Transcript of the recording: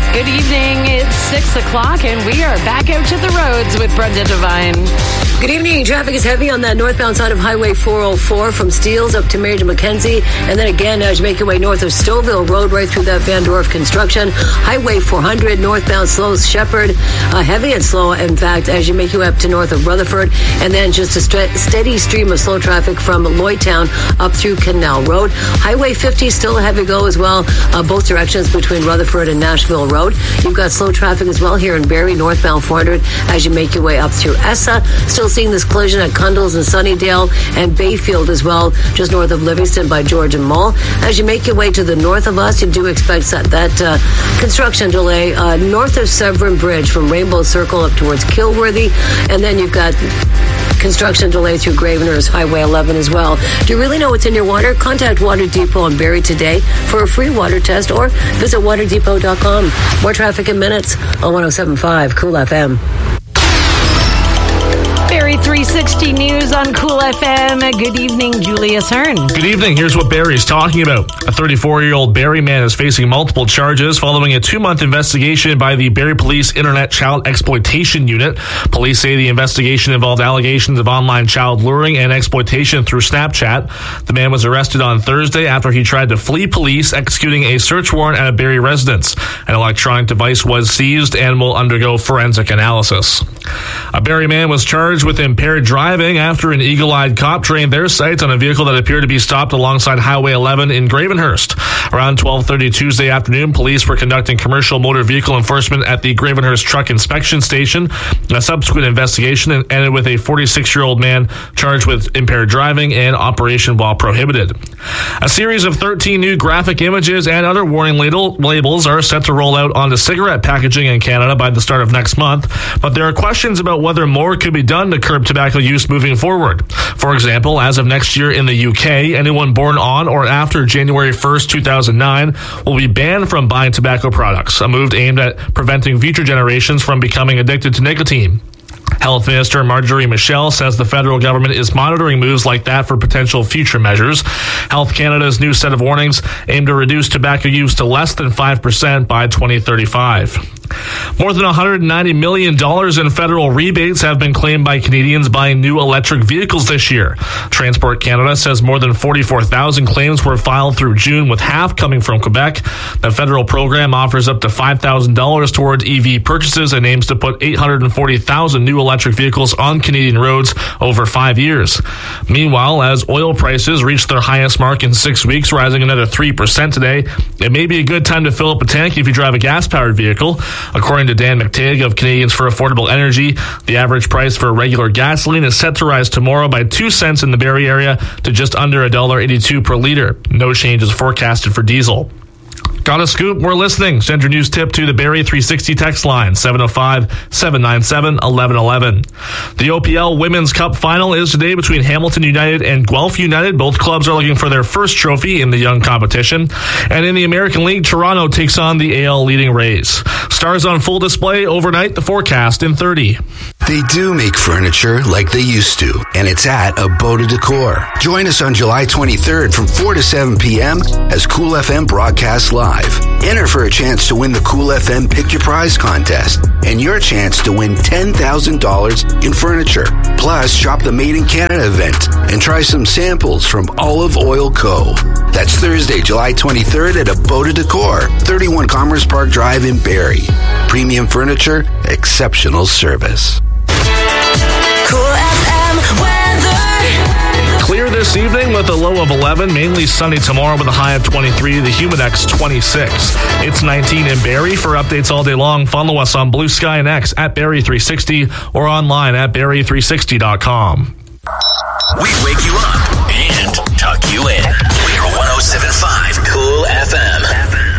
Good evening. It's 6 o'clock, and we are back out to the roads with Brenda Devine. Good evening. Traffic is heavy on that northbound side of Highway 404 from Steeles up to Mary to Mackenzie. And then again, as you make your way north of Stouffville Road, right through that Van Dorf construction. Highway 400 northbound slow Shepherd, heavy and slow, in fact, as you make your way up to north of Rutherford. And then just a steady stream of slow traffic from Lloydtown up through Canal Road. Highway 50 still a heavy go as well, both directions between Rutherford and Nashville Road. You've got slow traffic as well here in Barrie, northbound 400 as you make your way up through Essa. Still seeing this collision at Cundles and Sunnydale and Bayfield as well, just north of Livingston by Georgian Mall. As you make your way to the north of us, you do expect that construction delay north of Severn Bridge from Rainbow Circle up towards Kilworthy. And then you've got construction delay through Gravenhurst Highway 11 as well. Do you really know what's in your water? Contact Water Depot in Barrie today for a free water test or visit waterdepot.com. More traffic in minutes on 107.5 Cool FM. Barrie 360 News on Cool FM. Good evening, Julius Hearn. Good evening. Here's what Barrie's talking about. A 34-year-old Barrie man is facing multiple charges following a 2-month investigation by the Barrie Police Internet Child Exploitation Unit. Police say the investigation involved allegations of online child luring and exploitation through Snapchat. The man was arrested on Thursday after he tried to flee police, executing a search warrant at a Barrie residence. An electronic device was seized and will undergo forensic analysis. A Barrie man was charged with impaired driving after an eagle-eyed cop trained their sights on a vehicle that appeared to be stopped alongside Highway 11 in Gravenhurst. Around 12:30 Tuesday afternoon, police were conducting commercial motor vehicle enforcement at the Gravenhurst Truck Inspection Station. A subsequent investigation ended with a 46-year-old man charged with impaired driving and operation while prohibited. A series of 13 new graphic images and other warning labels are set to roll out onto cigarette packaging in Canada by the start of next month, but there are questions about whether more could be done to curb tobacco use moving forward. For example, as of next year in the UK, anyone born on or after January 1st, 2009 will be banned from buying tobacco products, a move aimed at preventing future generations from becoming addicted to nicotine. Health Minister Marjorie Michel says the federal government is monitoring moves like that for potential future measures. Health Canada's new set of warnings aim to reduce tobacco use to less than 5% by 2035. More than $190 million in federal rebates have been claimed by Canadians buying new electric vehicles this year. Transport Canada says more than 44,000 claims were filed through June, with half coming from Quebec. The federal program offers up to $5,000 towards EV purchases and aims to put 840,000 new electric vehicles on Canadian roads over 5 years. Meanwhile, as oil prices reached their highest mark in 6 weeks, rising another 3% today, it may be a good time to fill up a tank if you drive a gas-powered vehicle. According to Dan McTague of Canadians for Affordable Energy, the average price for regular gasoline is set to rise tomorrow by 2 cents in the Barrie area to just under $1.82 per liter. No change is forecasted for diesel. Got a scoop? We're listening. Send your news tip to the Barrie 360 text line, 705-797-1111. The OPL Women's Cup final is today between Hamilton United and Guelph United. Both clubs are looking for their first trophy in the young competition. And in the American League, Toronto takes on the AL leading Rays. Stars on full display overnight, the forecast in 30. They do make furniture like they used to, and it's at Abode Decor. Join us on July 23rd from 4 to 7 p.m. as Cool FM broadcasts live. Enter for a chance to win the Cool FM Pick Your Prize contest and your chance to win $10,000 in furniture. Plus, shop the Made in Canada event and try some samples from Olive Oil Co. That's Thursday, July 23rd at Abode Decor, 31 Commerce Park Drive in Barrie. Premium furniture, exceptional service. Cool FM weather. Clear this evening with a low of 11, mainly sunny tomorrow with a high of 23, the Humidex 26. It's 19 in Barrie. For updates all day long, follow us on Blue Sky and X at Barrie360 or online at Barrie360.com. We wake you up and tuck you in. We're 107.5 Cool FM.